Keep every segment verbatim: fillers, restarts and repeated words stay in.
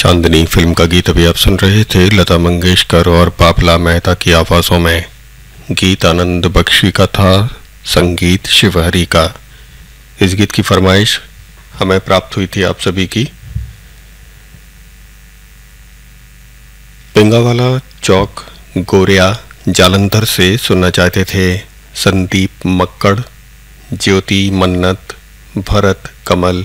चांदनी film का गीत अभी आप सुन रहे थे लता मंगेशकर और बाबला मेहता की आवाज़ों में। गीत आनंद बख्शी का था, संगीत शिवहरी का। इस गीत की फरमाइश हमें प्राप्त हुई थी आप सभी की। पिंगावाला चौक गोरिया जालंधर से सुनना चाहते थे संदीप मक्कड़, ज्योति मन्नत, भरत कमल,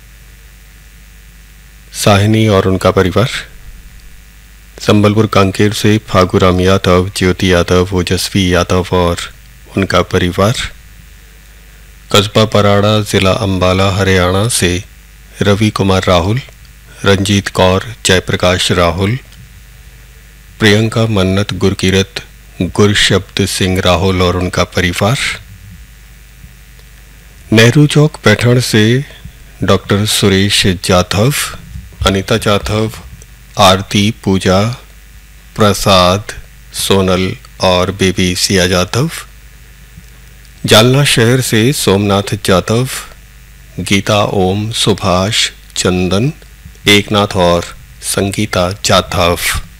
साहिनी और उनका परिवार। संबलपुर कांकेर से फागुराम यादव, ज्योति यादव, ओजस्वी यादव और उनका परिवार। कस्बा पराड़ा जिला अंबाला हरियाणा से रवि कुमार राहुल, रंजीत कौर, जयप्रकाश राहुल, प्रियंका मन्नत, गुरकीरत, गुरशब्द सिंह राहुल और उनका परिवार। नेहरू चौक पैठण से डॉक्टर सुरेश जाधव, अनीता जाधव, आरती, पूजा, प्रसाद, सोनल और बेबी सिया जाधव। जालना शहर से सोमनाथ जाधव, गीता, ओम, सुभाष, चंदन, एकनाथ और संगीता जाधव।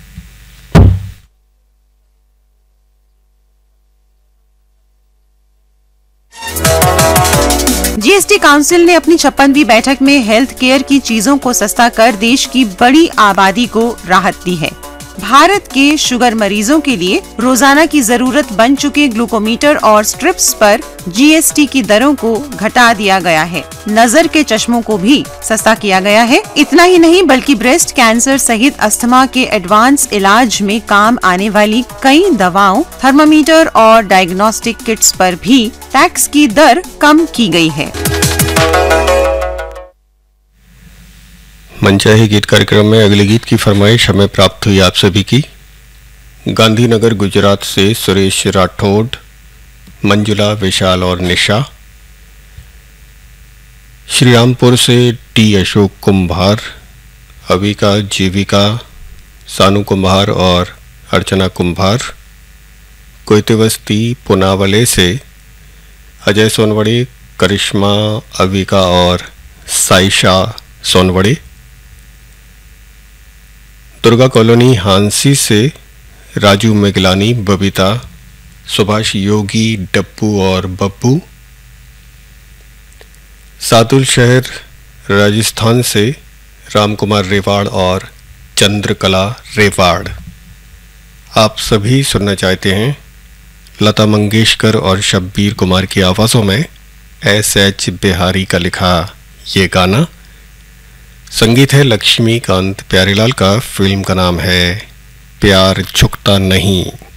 जीएसटी काउंसिल ने अपनी छप्पनवीं बैठक में हेल्थ केयर की चीजों को सस्ता कर देश की बड़ी आबादी को राहत दी है। भारत के शुगर मरीजों के लिए रोजाना की जरूरत बन चुके ग्लूकोमीटर और स्ट्रिप्स पर जीएसटी की दरों को घटा दिया गया है। नजर के चश्मों को भी सस्ता किया गया है। इतना ही नहीं बल्कि ब्रेस्ट कैंसर सहित अस्थमा के एडवांस इलाज में काम आने वाली कई दवाओं, थर्मामीटर और डायग्नोस्टिक किट्स पर भी टैक्स की दर कम की गई है। मनचाहे गीत कार्यक्रम में अगले गीत की फरमाइश हमें प्राप्त हुई आप सभी की। गांधीनगर गुजरात से सुरेश राठौड़, मंजुला, विशाल और निशा। श्रीरामपुर से टी अशोक कुंभार, अविका, जीविका, सानू कुंभार और अर्चना कुंभार। कोयतेवस्ती पुनावले से अजय सोनवड़े, करिश्मा, अविका और साइशा सोनवड़े। दुर्गा कॉलोनी हांसी से राजू मेगलानी, बबीता, सुभाष योगी, डप्पू और बब्बू। सातुल शहर राजस्थान से रामकुमार रेवाड़ और चंद्रकला रेवाड़। आप सभी सुनना चाहते हैं लता मंगेशकर और शब्बीर कुमार की आवाज़ों में एस एच बिहारी का लिखा ये गाना। संगीत है लक्ष्मीकांत प्यारेलाल का। फिल्म का नाम है प्यार झुकता नहीं।